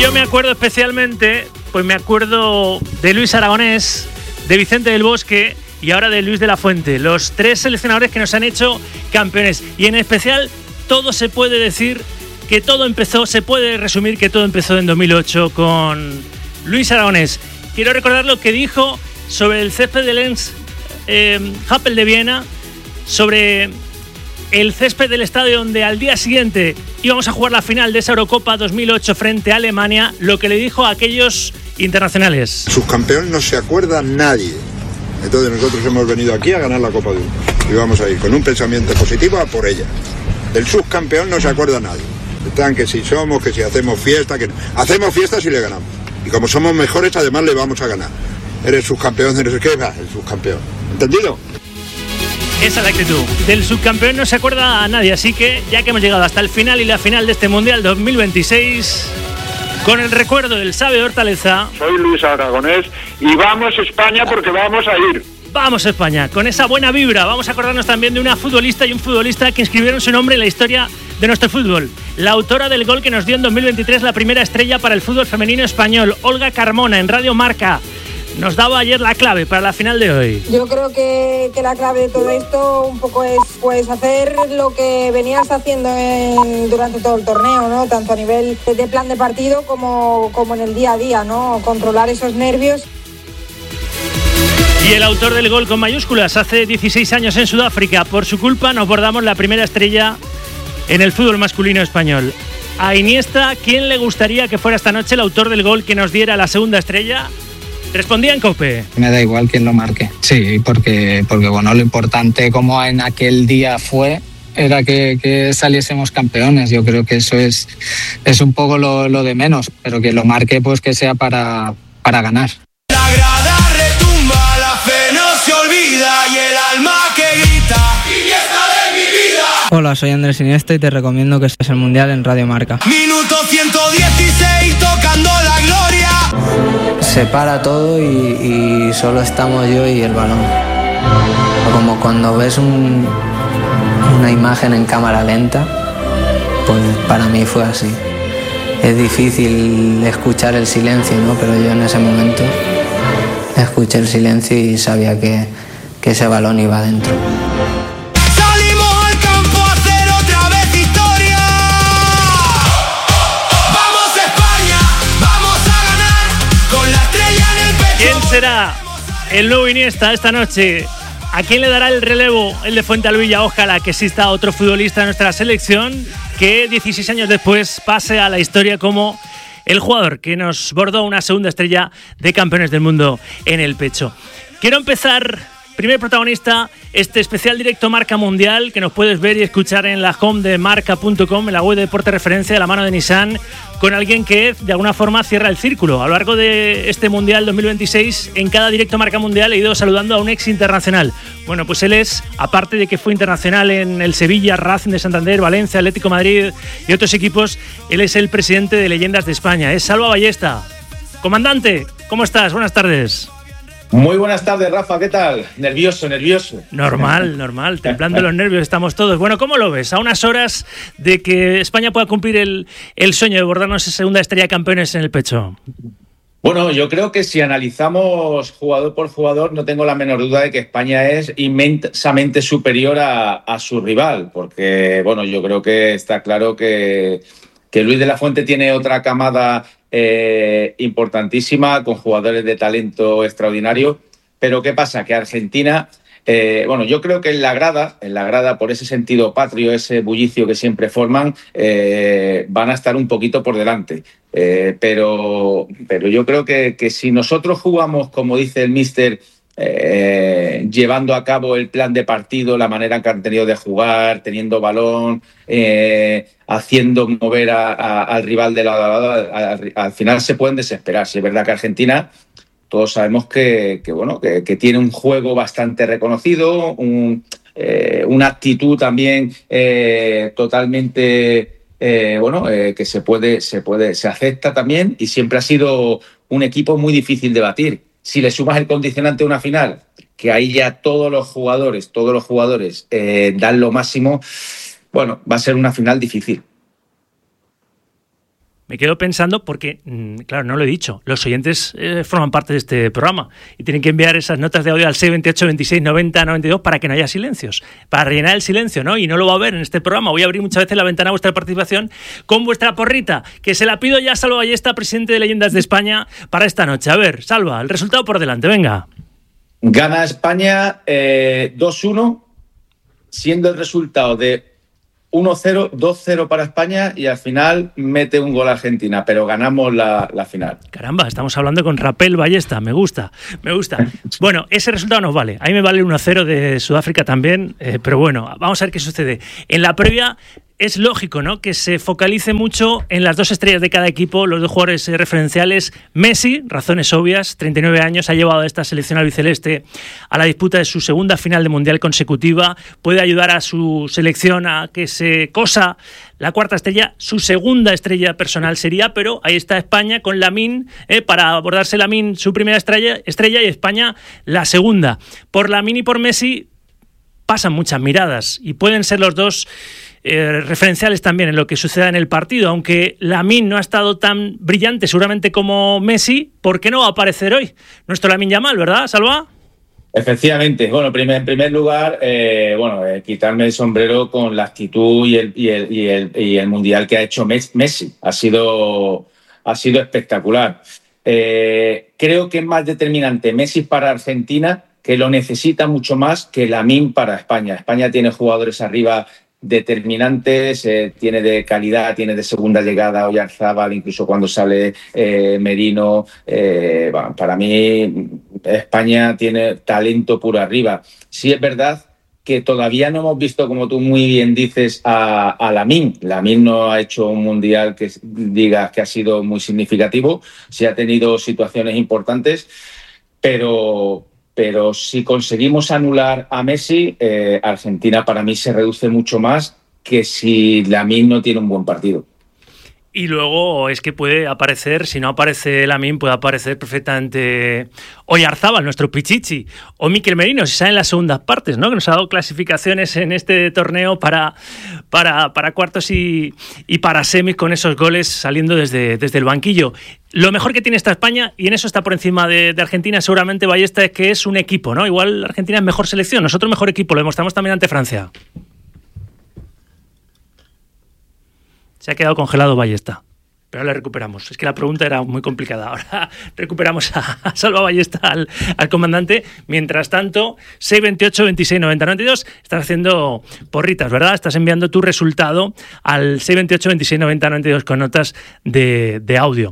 yo me acuerdo especialmente, pues me acuerdo de Luis Aragonés, de Vicente del Bosque y ahora de Luis de la Fuente, los tres seleccionadores que nos han hecho campeones. Y en especial, todo se puede decir que todo empezó, se puede resumir que todo empezó en 2008 con Luis Aragonés. Quiero recordar lo que dijo sobre el césped del Lens Happel de Viena, sobre el césped del estadio donde al día siguiente íbamos a jugar la final de esa Eurocopa 2008 frente a Alemania, lo que le dijo a aquellos internacionales. Subcampeón no se acuerda nadie. Entonces nosotros hemos venido aquí a ganar la Copa del Mundo y vamos a ir con un pensamiento positivo a por ella. Del subcampeón no se acuerda nadie. Están que si somos, que si hacemos fiesta, que hacemos fiesta si le ganamos. Y como somos mejores, además le vamos a ganar. Eres subcampeón, eres ¿qué? El subcampeón. ¿Entendido? Esa es la actitud. Del subcampeón no se acuerda a nadie, así que ya que hemos llegado hasta el final y la final de este Mundial 2026, con el recuerdo del Sabe de Hortaleza. Soy Luis Aragonés y vamos a España porque vamos a ir. Vamos a España, con esa buena vibra. Vamos a acordarnos también de una futbolista y un futbolista que inscribieron su nombre en la historia de nuestro fútbol. La autora del gol que nos dio en 2023 la primera estrella para el fútbol femenino español, Olga Carmona, en Radio Marca. Nos daba ayer la clave para la final de hoy. Yo creo que la clave de todo esto un poco es pues hacer lo que venías haciendo durante todo el torneo, ¿no? Tanto a nivel de plan de partido como en el día a día, ¿no? Controlar esos nervios. Y el autor del gol con mayúsculas, hace 16 años en Sudáfrica, por su culpa nos bordamos la primera estrella en el fútbol masculino español. A Iniesta, ¿quién le gustaría que fuera esta noche el autor del gol que nos diera la segunda estrella? Respondía en COPE. Me da igual quién lo marque. Sí, porque bueno, lo importante como en aquel día fue era que saliésemos campeones. Yo creo que eso es un poco lo de menos, pero que lo marque pues que sea para ganar. La grada retumba, la fe no se olvida y el alma que grita. ¡Iniesta de mi vida! Hola, soy Andrés Iniesta y te recomiendo que estés el Mundial en Radio Marca. Minuto 116 tocando la gloria. Se para todo y solo estamos yo y el balón. Como cuando ves una imagen en cámara lenta, pues para mí fue así. Es difícil escuchar el silencio, ¿no? Pero yo en ese momento escuché el silencio y sabía que ese balón iba adentro. Salimos al campo a hacer otra vez historia. Vamos España, vamos a ganar con la estrella en el pecho. ¿Quién será el nuevo Iniesta esta noche? ¿A quién le dará el relevo el de Fuentealbilla? Ojalá que exista otro futbolista en nuestra selección que 16 años después pase a la historia como el jugador que nos bordó una segunda estrella de campeones del mundo en el pecho. Quiero empezar, primer protagonista, este especial directo Marca Mundial que nos puedes ver y escuchar en la home de marca.com, en la web de Deporte Referencia de la mano de Nissan, con alguien que de alguna forma cierra el círculo. A lo largo de este Mundial 2026, en cada directo Marca Mundial he ido saludando a un ex internacional. Bueno, pues él es, aparte de que fue internacional en el Sevilla, Racing de Santander, Valencia, Atlético de Madrid y otros equipos, él es el presidente de Leyendas de España. Es Salva Ballesta. Comandante, ¿cómo estás? Buenas tardes. Muy buenas tardes, Rafa, ¿qué tal? Nervioso. Normal, templando los nervios estamos todos. Bueno, ¿cómo lo ves? A unas horas de que España pueda cumplir el sueño de bordarnos esa segunda estrella de campeones en el pecho. Bueno, yo creo que si analizamos jugador por jugador, no tengo la menor duda de que España es inmensamente superior a su rival, porque, bueno, yo creo que está claro que Luis de la Fuente tiene otra camada importantísima, con jugadores de talento extraordinario, pero ¿qué pasa? Que Argentina, bueno, yo creo que en la grada, por ese sentido patrio, ese bullicio que siempre forman, van a estar un poquito por delante, pero yo creo que si nosotros jugamos, como dice el míster, llevando a cabo el plan de partido, la manera que han tenido de jugar, teniendo balón, haciendo mover al rival de lado a lado, al final se pueden desesperar. Si es verdad que Argentina, todos sabemos que tiene un juego bastante reconocido, una actitud también totalmente que se acepta también, y siempre ha sido un equipo muy difícil de batir. Si le sumas el condicionante a una final, que ahí ya todos los jugadores dan lo máximo, bueno, va a ser una final difícil. me quedo pensando porque, claro, no lo he dicho, los oyentes forman parte de este programa y tienen que enviar esas notas de audio al 628 26 90 92 para que no haya silencios, para rellenar el silencio, ¿no? Y no lo va a haber en este programa. Voy a abrir muchas veces la ventana a vuestra participación con vuestra porrita, que se la pido ya a Salva Ballesta, presidente de Leyendas de España, para esta noche. A ver, Salva, el resultado por delante, venga. Gana España 2-1, siendo el resultado de 1-0, 2-0 para España y al final mete un gol Argentina, pero ganamos la final. Caramba, estamos hablando con Rapel Ballesta, me gusta. Bueno, ese resultado nos vale. A mí me vale 1-0 de Sudáfrica también, pero bueno, vamos a ver qué sucede. En la previa es lógico, ¿no?, que se focalice mucho en las dos estrellas de cada equipo, los dos jugadores referenciales. Messi, razones obvias, 39 años, ha llevado a esta selección albiceleste a la disputa de su segunda final de Mundial consecutiva, puede ayudar a su selección a que se cosa la cuarta estrella, su segunda estrella personal sería, pero ahí está España con Lamine, para abordarse Lamine su primera estrella y España la segunda. Por Lamine y por Messi pasan muchas miradas y pueden ser los dos referenciales también en lo que suceda en el partido, aunque Lamine no ha estado tan brillante seguramente como Messi. ¿Por qué no va a aparecer hoy nuestro Lamine Yamal, verdad, Salva? Efectivamente. Bueno, en primer lugar, quitarme el sombrero con la actitud y el mundial que ha hecho Messi. Ha sido espectacular. Creo que es más determinante Messi para Argentina, que lo necesita mucho más que Lamine para España. España tiene jugadores arriba determinantes, tiene de calidad, tiene de segunda llegada Oyarzábal, incluso cuando sale Merino. Para mí España tiene talento puro arriba. Sí es verdad que todavía no hemos visto, como tú muy bien dices, a Lamine. Lamine no ha hecho un mundial que digas que ha sido muy significativo, sí ha tenido situaciones importantes, pero si conseguimos anular a Messi, Argentina para mí se reduce mucho más que si Lamine no tiene un buen partido. Y luego es que puede aparecer, si no aparece Lamine, puede aparecer perfectamente Oyarzábal, nuestro Pichichi, o Mikel Merino, si salen las segundas partes, ¿no?, que nos ha dado clasificaciones en este torneo para cuartos y para semis con esos goles saliendo desde el banquillo. Lo mejor que tiene esta España, y en eso está por encima de Argentina seguramente, Ballesta, es que es un equipo, ¿no? Igual Argentina es mejor selección, nosotros mejor equipo, lo demostramos también ante Francia. Se ha quedado congelado Ballesta, pero ahora le recuperamos. Es que la pregunta era muy complicada. Ahora recuperamos a Salva Ballesta, al comandante. Mientras tanto, 628 26 90 92, estás haciendo porritas, ¿verdad? Estás enviando tu resultado al 628 26 90 92 con notas de audio.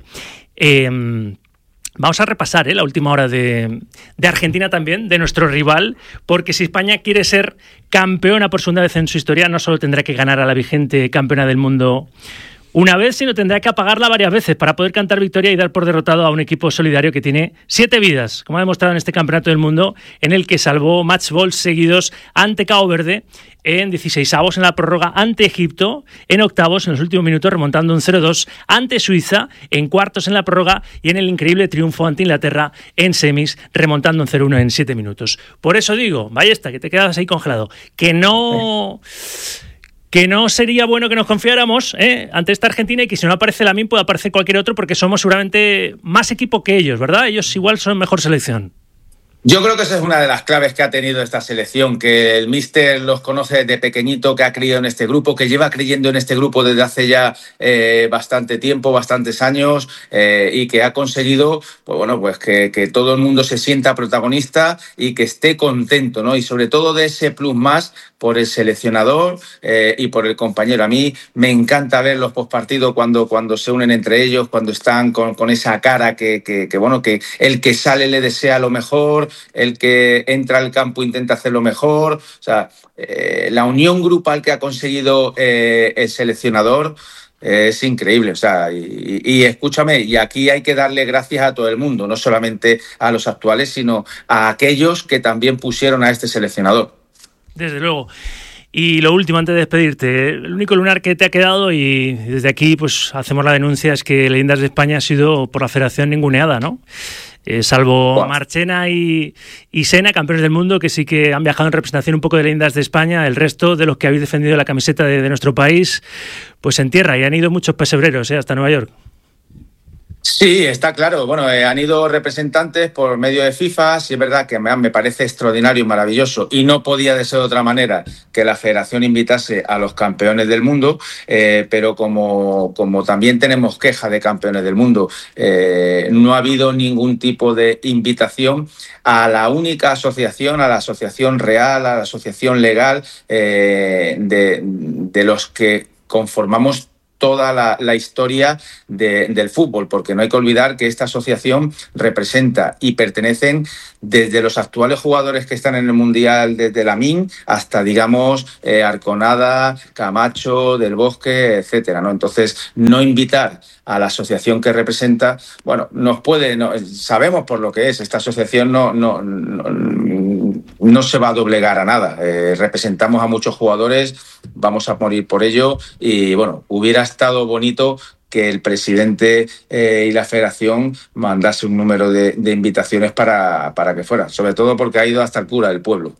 Vamos a repasar la última hora de Argentina también, de nuestro rival, porque si España quiere ser campeona por segunda vez en su historia, no solo tendrá que ganar a la vigente campeona del mundo una vez, sino tendrá que apagarla varias veces para poder cantar victoria y dar por derrotado a un equipo solidario que tiene 7 vidas, como ha demostrado en este campeonato del mundo, en el que salvó match balls seguidos ante Cabo Verde, en 16avos en la prórroga, ante Egipto en octavos en los últimos minutos remontando un 0-2, ante Suiza en cuartos en la prórroga y en el increíble triunfo ante Inglaterra en semis remontando un 0-1 en 7 minutos. Por eso digo, Ballesta, que te quedas ahí congelado, que no sería bueno que nos confiáramos ante esta Argentina, y que si no aparece Lamine puede aparecer cualquier otro, porque somos seguramente más equipo que ellos, ¿verdad? Ellos igual son mejor selección. Yo creo que esa es una de las claves que ha tenido esta selección, que el míster los conoce desde pequeñito, que ha creído en este grupo, que lleva creyendo en este grupo desde hace ya bastante tiempo, bastantes años, y que ha conseguido pues que todo el mundo se sienta protagonista y que esté contento, ¿no? Y sobre todo de ese plus más por el seleccionador y por el compañero. A mí me encanta ver los postpartidos cuando se unen entre ellos, cuando están con esa cara que el que sale le desea lo mejor, el que entra al campo intenta hacerlo mejor. O sea, la unión grupal que ha conseguido el seleccionador es increíble. O sea, y escúchame, y aquí hay que darle gracias a todo el mundo, no solamente a los actuales, sino a aquellos que también pusieron a este seleccionador. Desde luego. Y lo último, antes de despedirte, el único lunar que te ha quedado, y desde aquí pues hacemos la denuncia, es que Leyendas de España ha sido por la Federación ninguneada, ¿no? Salvo Marchena y Sena, campeones del mundo, que sí que han viajado en representación un poco de Leyendas de España, el resto de los que habéis defendido la camiseta de nuestro país, pues en tierra, y han ido muchos pesebreros hasta Nueva York. Sí, está claro. Bueno, han ido representantes por medio de FIFA. Sí, es verdad que me parece extraordinario y maravilloso, y no podía de ser de otra manera que la federación invitase a los campeones del mundo, pero como también tenemos queja de campeones del mundo, no ha habido ningún tipo de invitación a la única asociación, a la asociación real, a la asociación legal de los que conformamos toda la historia del fútbol, porque no hay que olvidar que esta asociación representa y pertenecen desde los actuales jugadores que están en el Mundial, desde Lamine hasta, digamos, Arconada, Camacho, Del Bosque, etcétera, ¿no? Entonces, no invitar a la asociación que representa, bueno, sabemos por lo que es, esta asociación no se va a doblegar a nada. Representamos a muchos jugadores, vamos a morir por ello, y bueno, hubiera estado bonito que el presidente y la federación mandase un número de invitaciones para que fuera, sobre todo porque ha ido hasta el cura del pueblo.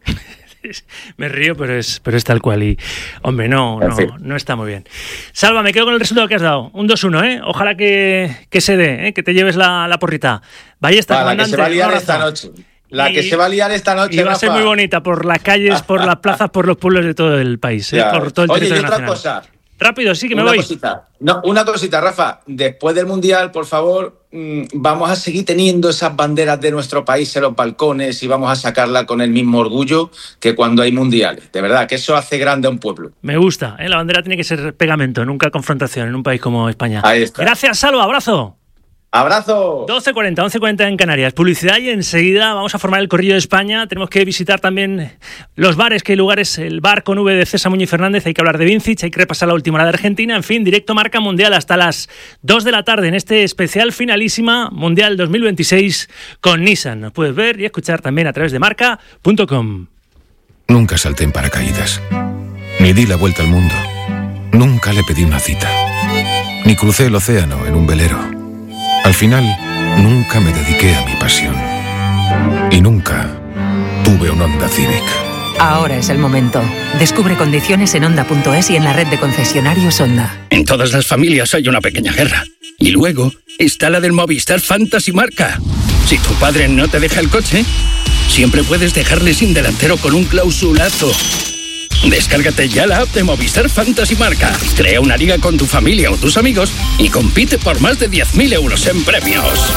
Me río, pero es tal cual. Y, hombre, no está muy bien. Salva, me quedo con el resultado que has dado. Un 2-1, ¿eh? Ojalá que se dé, que te lleves la porrita. Ballesta, comandante. Que se va a liar esta noche. Que se va a liar esta noche. Y va a ser muy bonita por las calles, por las plazas, por los pueblos de todo el país, por todo el territorio nacional. Cosa. Rápido, sí, que me voy. Una cosita, Rafa. Después del Mundial, por favor, vamos a seguir teniendo esas banderas de nuestro país en los balcones y vamos a sacarla con el mismo orgullo que cuando hay mundiales. De verdad, que eso hace grande a un pueblo. Me gusta, La bandera tiene que ser pegamento, nunca confrontación en un país como España. Ahí está. Gracias, Salva, abrazo. ¡Abrazo! 12:40, 11:40 en Canarias. Publicidad y enseguida vamos a formar el Corrillo de España. Tenemos que visitar también los bares, que hay lugares, el bar con V de César Muñoz Fernández, hay que hablar de Vincic, hay que repasar la última hora de Argentina. En fin, directo Marca Mundial hasta las 2 de la tarde en este especial finalísima Mundial 2026 con Nissan. Nos puedes ver y escuchar también a través de marca.com. Nunca salté en paracaídas, ni di la vuelta al mundo, nunca le pedí una cita, ni crucé el océano en un velero. Al final, nunca me dediqué a mi pasión. Y nunca tuve un Honda Civic. Ahora es el momento. Descubre condiciones en Honda.es y en la red de concesionarios Honda. En todas las familias hay una pequeña guerra. Y luego está la del Movistar Fantasy Marca. Si tu padre no te deja el coche, siempre puedes dejarle sin delantero con un clausulazo. Descárgate ya la app de Movistar Fantasy Marca. Crea una liga con tu familia o tus amigos y compite por más de 10.000 euros en premios.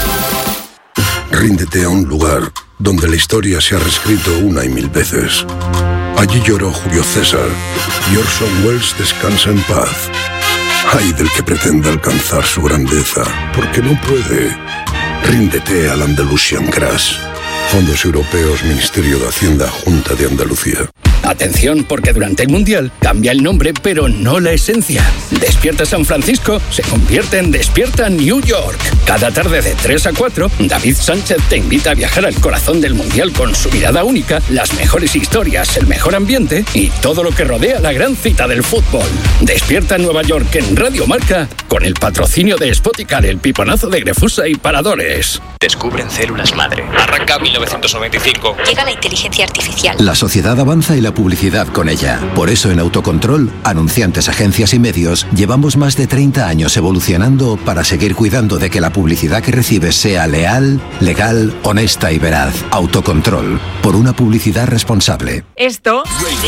Ríndete a un lugar donde la historia se ha reescrito una y mil veces. Allí lloró Julio César y Orson Welles descansa en paz. Ay del que pretenda alcanzar su grandeza, porque no puede. Ríndete al Andalusian Crash. Fondos Europeos, Ministerio de Hacienda, Junta de Andalucía. Atención, porque durante el Mundial cambia el nombre, pero no la esencia. Despierta San Francisco se convierte en Despierta New York. Cada tarde de 3 a 4, David Sánchez te invita a viajar al corazón del Mundial con su mirada única, las mejores historias, el mejor ambiente y todo lo que rodea la gran cita del fútbol. Despierta Nueva York en Radio Marca con el patrocinio de Spoticar, el piponazo de Grefusa y Paradores. Descubren células madre. Arranca 1995. Llega la inteligencia artificial. La sociedad avanza y la publicidad con ella. Por eso en Autocontrol, anunciantes, agencias y medios, llevamos más de 30 años evolucionando para seguir cuidando de que la publicidad que recibes sea leal, legal, honesta y veraz. Autocontrol, por una publicidad responsable. Esto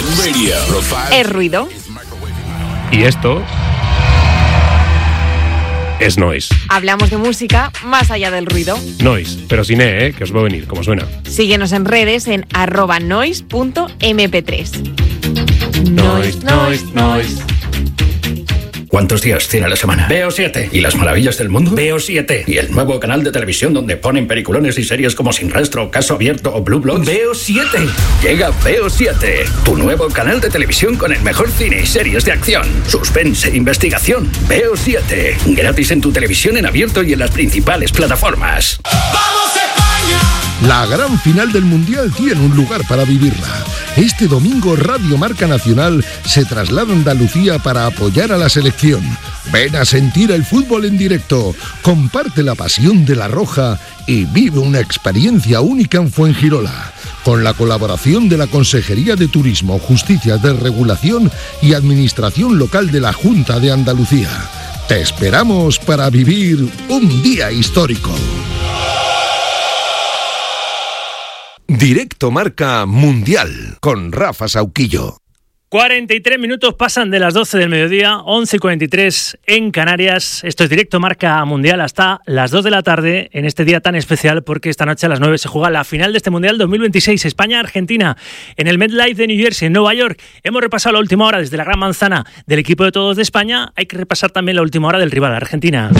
es ruido. Y esto es noise. Hablamos de música más allá del ruido. Noise, pero sin que os va a venir, como suena. Síguenos en redes en @noise.mp3. Noise. ¿Cuántos días tiene la semana? Veo 7. ¿Y las maravillas del mundo? Veo 7. ¿Y el nuevo canal de televisión donde ponen peliculones y series como Sin Rastro, Caso Abierto o Blue Bloods? Veo 7. Llega Veo 7, tu nuevo canal de televisión con el mejor cine y series de acción, suspense e investigación. Veo 7. Gratis en tu televisión en abierto y en las principales plataformas. ¡Vamos España! La gran final del Mundial tiene un lugar para vivirla. Este domingo Radio Marca Nacional se traslada a Andalucía para apoyar a la selección. Ven a sentir el fútbol en directo, comparte la pasión de la Roja y vive una experiencia única en Fuengirola. Con la colaboración de la Consejería de Turismo, Justicia de Regulación y Administración Local de la Junta de Andalucía. Te esperamos para vivir un día histórico. Directo Marca Mundial con Rafa Sauquillo. 43 minutos pasan de las 12 del mediodía, 11:43 en Canarias. Esto es Directo Marca Mundial hasta las 2 de la tarde en este día tan especial, porque esta noche a las 9 se juega la final de este Mundial 2026, España-Argentina, en el MetLife de New Jersey, en Nueva York. Hemos repasado la última hora desde la Gran Manzana del equipo de todos de España. Hay que repasar también la última hora del rival, Argentina.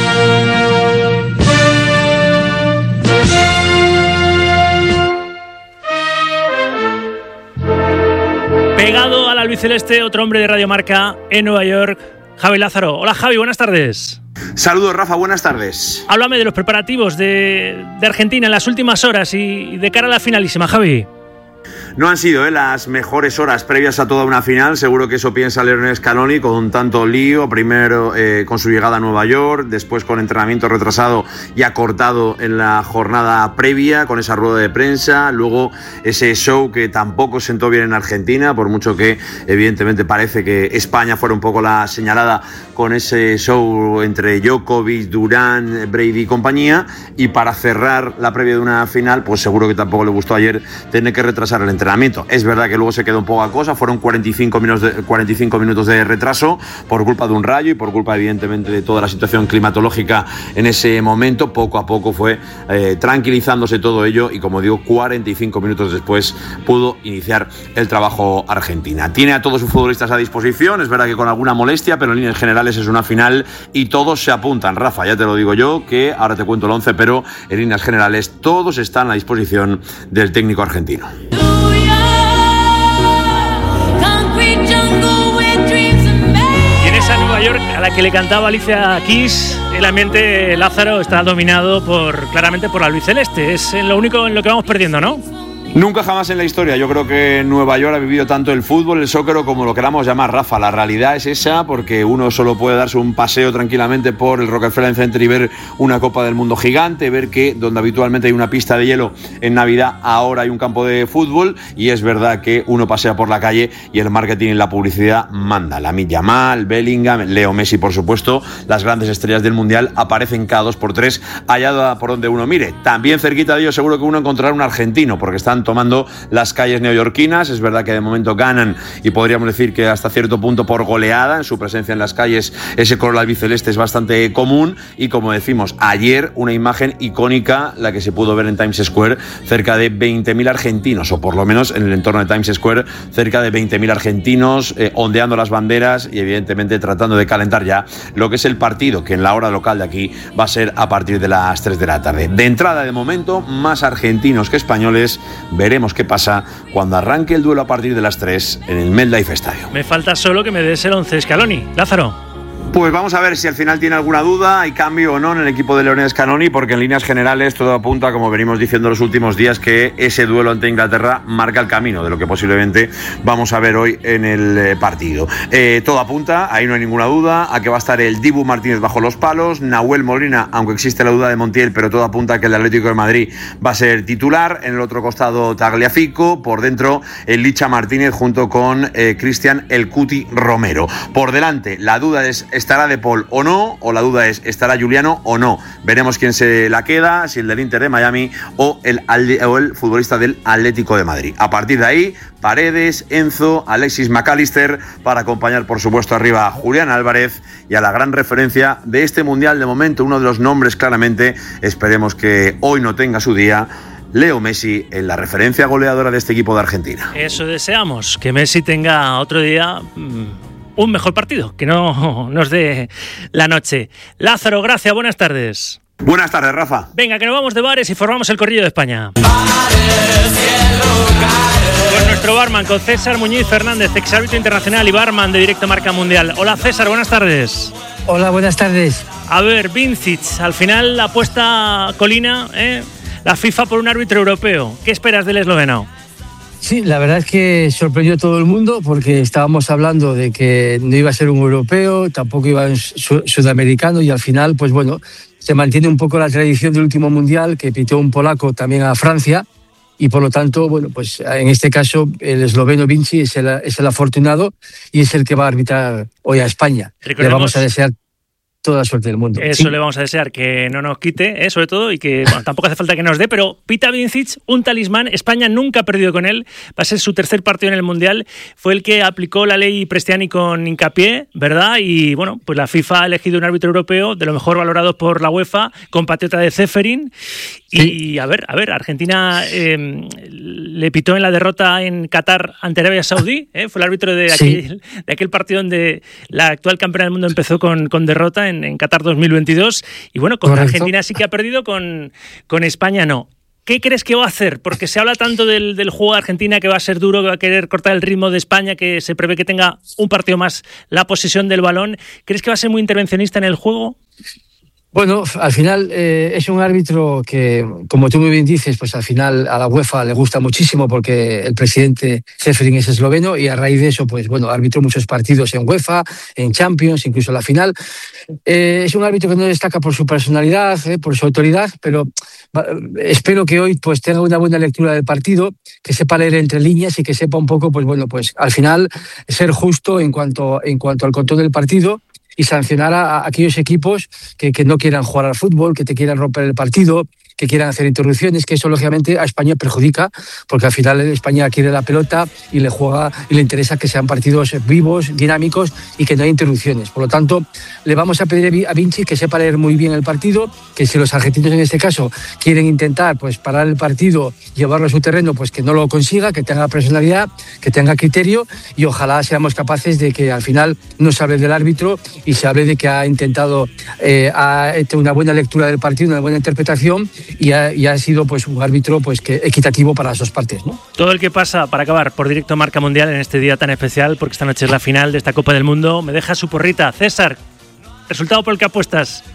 Pegado al albiceleste, otro hombre de Radio Marca en Nueva York, Javi Lázaro. Hola Javi, buenas tardes. Saludos Rafa, buenas tardes. Háblame de los preparativos de Argentina en las últimas horas y de cara a la finalísima, Javi. No han sido las mejores horas previas a toda una final, seguro que eso piensa Lionel Scaloni, con tanto lío, primero con su llegada a Nueva York, después con entrenamiento retrasado y acortado en la jornada previa, con esa rueda de prensa, luego ese show que tampoco sentó bien en Argentina, por mucho que evidentemente parece que España fuera un poco la señalada con ese show entre Djokovic, Durán, Brady y compañía, y para cerrar la previa de una final, pues seguro que tampoco le gustó ayer tener que retrasar el entrenamiento. Es verdad que luego se quedó un poco a cosa, fueron 45 minutos de retraso por culpa de un rayo y por culpa evidentemente de toda la situación climatológica en ese momento. Poco a poco fue tranquilizándose todo ello y, como digo, 45 minutos después pudo iniciar el trabajo Argentina. Tiene a todos sus futbolistas a disposición, es verdad que con alguna molestia, pero en líneas generales es una final y todos se apuntan. Rafa, ya te lo digo yo, que ahora te cuento el 11, pero en líneas generales todos están a disposición del técnico argentino. Y en esa Nueva York a la que le cantaba Alicia Keys, el ambiente, Lázaro, está dominado claramente por la albiceleste. Es lo único en lo que vamos perdiendo, ¿no? Nunca jamás en la historia. Yo creo que Nueva York ha vivido tanto el fútbol, el soccer o como lo queramos llamar, Rafa. La realidad es esa, porque uno solo puede darse un paseo tranquilamente por el Rockefeller Center y ver una Copa del Mundo gigante, ver que donde habitualmente hay una pista de hielo en Navidad, ahora hay un campo de fútbol, y es verdad que uno pasea por la calle y el marketing y la publicidad manda. Lamine Yamal, Bellingham, Leo Messi, por supuesto, las grandes estrellas del Mundial aparecen cada 2 por 3 allá por donde uno mire. También cerquita de ellos seguro que uno encontrará un argentino, porque están tomando las calles neoyorquinas. Es verdad que de momento ganan, y podríamos decir que hasta cierto punto por goleada en su presencia en las calles. Ese color albiceleste es bastante común, y como decimos, ayer una imagen icónica la que se pudo ver en Times Square, cerca de 20.000 argentinos, o por lo menos en el entorno de Times Square, cerca de 20.000 argentinos ondeando las banderas y evidentemente tratando de calentar ya lo que es el partido, que en la hora local de aquí va a ser a partir de las 3 de la tarde. De entrada, de momento, más argentinos que españoles. Veremos qué pasa cuando arranque el duelo a partir de las 3 en el MetLife Stadium. Me falta solo que me des el 11 Scaloni, Lázaro. Pues vamos a ver si al final tiene alguna duda, hay cambio o no en el equipo de Lionel Scaloni, porque en líneas generales todo apunta, como venimos diciendo los últimos días, que ese duelo ante Inglaterra marca el camino de lo que posiblemente vamos a ver hoy en el partido. Todo apunta, ahí no hay ninguna duda, a que va a estar el Dibu Martínez bajo los palos, Nahuel Molina, aunque existe la duda de Montiel, pero todo apunta a que el Atlético de Madrid va a ser titular. En el otro costado Tagliafico, por dentro el Licha Martínez junto con Cristian El Cuti Romero. Por delante la duda es: ¿estará De Paul o no? O la duda es: ¿estará Juliano o no? Veremos quién se la queda, si el del Inter de Miami o el futbolista del Atlético de Madrid. A partir de ahí, Paredes, Enzo, Alexis McAllister, para acompañar por supuesto arriba a Julián Álvarez y a la gran referencia de este Mundial de momento, uno de los nombres claramente, esperemos que hoy no tenga su día, Leo Messi, en la referencia goleadora de este equipo de Argentina. Eso deseamos, que Messi tenga otro día un mejor partido, que no nos dé la noche. Lázaro, gracias, buenas tardes. Buenas tardes, Rafa. Venga, que nos vamos de bares y formamos el corrillo de España. Con nuestro barman, con César Muñiz Fernández, exárbitro internacional y barman de Directo Marca Mundial. Hola César, buenas tardes. Hola, buenas tardes. A ver, Vincic, al final la apuesta colina, la FIFA por un árbitro europeo. ¿Qué esperas del esloveno? Sí, la verdad es que sorprendió a todo el mundo, porque estábamos hablando de que no iba a ser un europeo, tampoco iba a ser sudamericano, y al final, pues bueno, se mantiene un poco la tradición del último mundial, que pitó un polaco también a Francia, y por lo tanto, bueno, pues en este caso el esloveno Vinci es el afortunado y es el que va a arbitrar hoy a España. Le vamos a desear toda la suerte del mundo. Eso le vamos a desear, que no nos quite, sobre todo, y que tampoco hace falta que nos dé, pero Pita Vincic, un talismán, España nunca ha perdido con él, va a ser su tercer partido en el Mundial, fue el que aplicó la ley Prestiani con hincapié, ¿verdad? Y bueno, pues la FIFA ha elegido un árbitro europeo de lo mejor valorado por la UEFA, compatriota de Ceferin, y a ver, Argentina le pitó en la derrota en Qatar ante Arabia Saudí, fue el árbitro de aquel partido donde la actual campeona del mundo empezó con derrota en Qatar 2022, y bueno, con Argentina sí que ha perdido, con España no. ¿Qué crees que va a hacer? Porque se habla tanto del juego de Argentina, que va a ser duro, que va a querer cortar el ritmo de España, que se prevé que tenga un partido más la posesión del balón. ¿Crees que va a ser muy intervencionista en el juego? Bueno, al final es un árbitro que, como tú muy bien dices, pues al final a la UEFA le gusta muchísimo porque el presidente Ceferin es esloveno y a raíz de eso, pues bueno, arbitró muchos partidos en UEFA, en Champions, incluso la final. Es un árbitro que no destaca por su personalidad, por su autoridad, pero espero que hoy pues tenga una buena lectura del partido, que sepa leer entre líneas y que sepa un poco, pues bueno, pues al final ser justo en cuanto al control del partido y sancionar a aquellos equipos que no quieran jugar al fútbol, que te quieran romper el partido, que quieran hacer interrupciones, que eso lógicamente a España perjudica, porque al final España quiere la pelota y le juega y le interesa que sean partidos vivos, dinámicos y que no haya interrupciones. Por lo tanto, le vamos a pedir a Vinci que sepa leer muy bien el partido, que si los argentinos en este caso quieren intentar pues parar el partido, llevarlo a su terreno, pues que no lo consiga, que tenga personalidad, que tenga criterio, y ojalá seamos capaces de que al final no se hable del árbitro y se hable de que ha intentado ha hecho una buena lectura del partido, una buena interpretación, y ha sido pues un árbitro pues que equitativo para las dos partes, ¿no? Todo el que pasa, para acabar, por Directo Marca Mundial en este día tan especial, porque esta noche es la final de esta Copa del Mundo, me deja su porrita. César, ¿resultado por el que apuestas?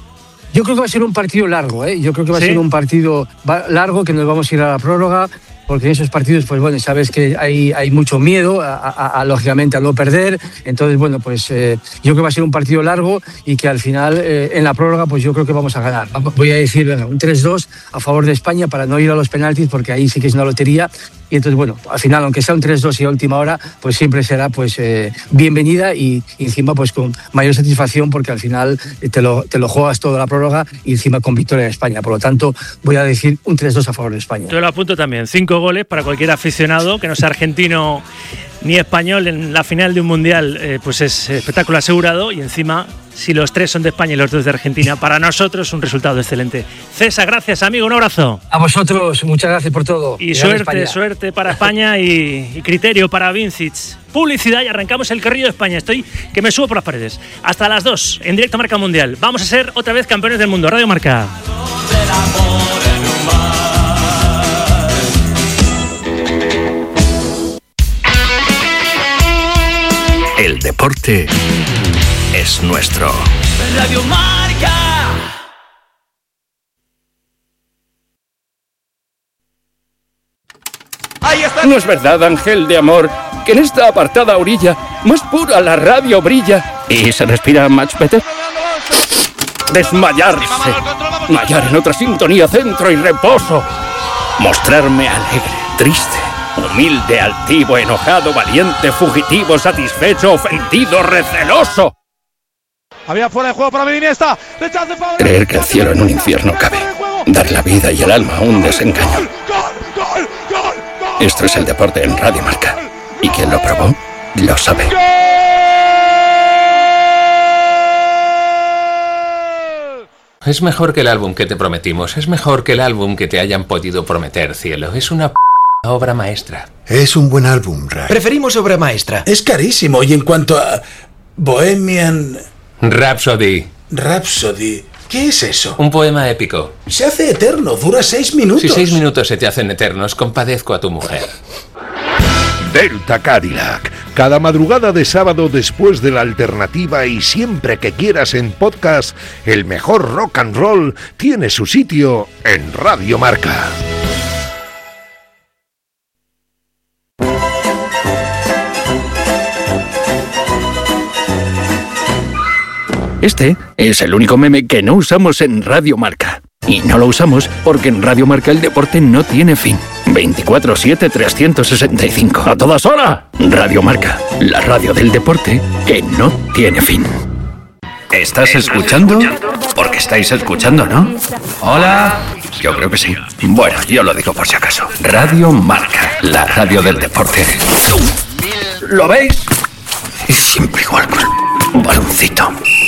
Yo creo que va a ser un partido largo, Yo creo que va a ser un partido largo, que nos vamos a ir a la prórroga, porque en esos partidos, pues bueno, sabes que hay mucho miedo, lógicamente, a no perder. Entonces, bueno, pues yo creo que va a ser un partido largo y que al final, en la prórroga, pues yo creo que vamos a ganar. Voy a decir, venga, un 3-2 a favor de España para no ir a los penaltis, porque ahí sí que es una lotería. Y entonces, bueno, al final, aunque sea un 3-2 y a última hora, pues siempre será pues bienvenida y encima pues con mayor satisfacción, porque al final te lo juegas toda la prórroga y encima con victoria de España. Por lo tanto, voy a decir un 3-2 a favor de España. Yo lo apunto también. 5 goles para cualquier aficionado que no sea argentino ni español en la final de un mundial, pues es espectáculo asegurado, y encima, si los 3 son de España y los 2 de Argentina, para nosotros un resultado excelente. César, gracias, amigo, un abrazo. A vosotros, muchas gracias por todo. Y suerte para España y criterio para Vincic. Publicidad y arrancamos el carrillo de España. Estoy que me subo por las paredes. Hasta las 2, en Directo Marca Mundial. Vamos a ser otra vez campeones del mundo. Radio Marca. El deporte es nuestro. Radio Marca. Ahí está. ¿No es verdad, ángel de amor, que en esta apartada orilla más pura la radio brilla y se respira much better? Desmayarse, mallar en otra sintonía, centro y reposo, mostrarme alegre, triste, humilde, altivo, enojado, valiente, fugitivo, satisfecho, ofendido, receloso. Había fuera de juego para Iniesta. Creer que el cielo en un infierno cabe. Dar la vida y el alma a un desengaño. Esto es el deporte en Radio Marca. Y quien lo probó, lo sabe. Es mejor que el álbum que te prometimos. Es mejor que el álbum que te hayan podido prometer, cielo. Es una obra maestra. Es un buen álbum, Ray. Preferimos obra maestra. Es carísimo. Y en cuanto a Bohemian Rhapsody. Rhapsody. ¿Qué es eso? Un poema épico. Se hace eterno. Dura 6 minutos. Si 6 minutos se te hacen eternos, compadezco a tu mujer. Delta Cadillac. Cada madrugada de sábado después de la alternativa y siempre que quieras en podcast, el mejor rock and roll tiene su sitio en Radio Marca. Este es el único meme que no usamos en Radio Marca. Y no lo usamos porque en Radio Marca el deporte no tiene fin. 24/7, 365. ¡A todas horas! Radio Marca, la radio del deporte que no tiene fin. ¿Estás escuchando? Porque estáis escuchando, ¿no? Hola. Yo creo que sí. Bueno, yo lo digo por si acaso. Radio Marca, la radio del deporte. ¿Lo veis? Es siempre igual con el baloncito.